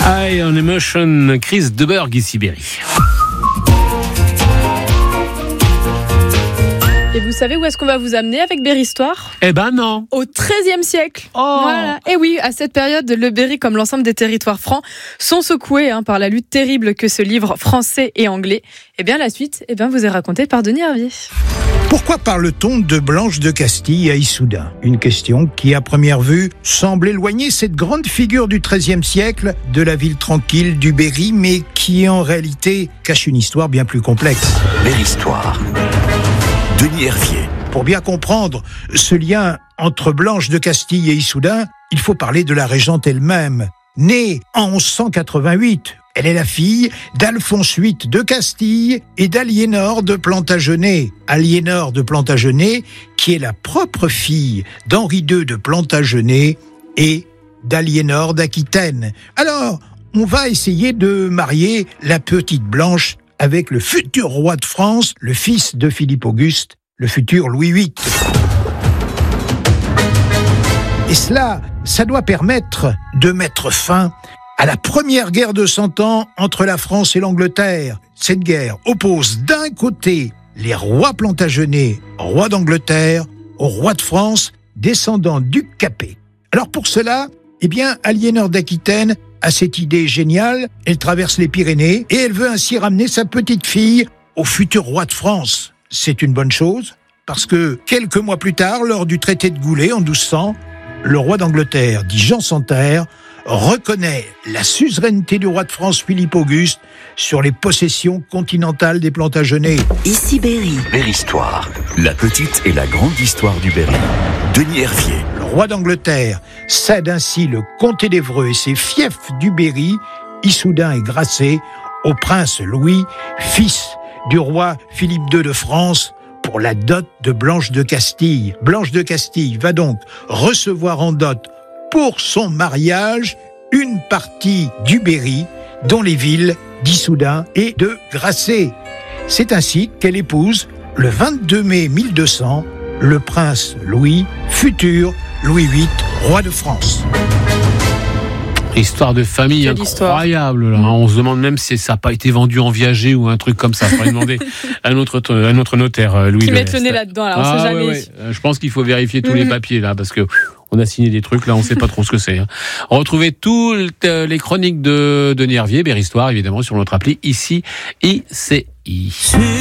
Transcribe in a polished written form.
High on Emotion, Chris Deberg, ici Berry. Et vous savez où est-ce qu'on va vous amener avec Berry Histoire ? Eh ben non. Au XIIIe siècle. Oh. Voilà. Et oui, à cette période, le Berry, comme l'ensemble des territoires francs, sont secoués par la lutte terrible que se livrent français et anglais. Et bien la suite, vous est racontée par Denis Hervier. Pourquoi parle-t-on de Blanche de Castille à Issoudun ? Une question qui, à première vue, semble éloigner cette grande figure du XIIIe siècle de la ville tranquille du Berry, mais qui, en réalité, cache une histoire bien plus complexe. Berry Histoire. Denis Hervier. Pour bien comprendre ce lien entre Blanche de Castille et Issoudun, il faut parler de la régente elle-même. Née en 1188, elle est la fille d'Alphonse VIII de Castille et d'Aliénor de Plantagenet. Aliénor de Plantagenet, qui est la propre fille d'Henri II de Plantagenet et d'Aliénor d'Aquitaine. Alors, on va essayer de marier la petite Blanche avec le futur roi de France, le fils de Philippe Auguste, le futur Louis VIII. Et cela, ça doit permettre de mettre fin à la première guerre de 100 ans entre la France et l'Angleterre. Cette guerre oppose d'un côté les rois Plantagenets, rois d'Angleterre, aux rois de France, descendants du Capet. Alors pour cela, Aliénor d'Aquitaine a cette idée géniale, elle traverse les Pyrénées et elle veut ainsi ramener sa petite fille au futur roi de France. C'est une bonne chose, parce que quelques mois plus tard, lors du traité de Goulet en 1200, le roi d'Angleterre, dit Jean sans Terre, reconnaît la suzeraineté du roi de France Philippe Auguste sur les possessions continentales des Plantagenets. Ici Berry. Berry Histoire. La petite et la grande histoire du Berry. Denis Hervier. Le roi d'Angleterre cède ainsi le comté d'Évreux et ses fiefs du Berry, Issoudun et Grasset, au prince Louis, fils du roi Philippe II de France, pour la dot de Blanche de Castille. Blanche de Castille va donc recevoir en dot pour son mariage une partie du Berry, dont les villes d'Issoudun et de Grasset. C'est ainsi qu'elle épouse, le 22 mai 1200, le prince Louis, futur Louis VIII, roi de France. Histoire de famille incroyable. Là. On se demande même si ça n'a pas été vendu en viager ou un truc comme ça. Il faudrait demander à notre notaire, Louis. Qui met le nez là-dedans, alors on sait jamais. Ouais. Je pense qu'il faut vérifier tous les papiers là, parce que on a signé des trucs là, on ne sait pas trop ce que c'est. Retrouvez toutes les chroniques de Denis Hervier, Berry Histoire, évidemment, sur notre appli ici, ICI.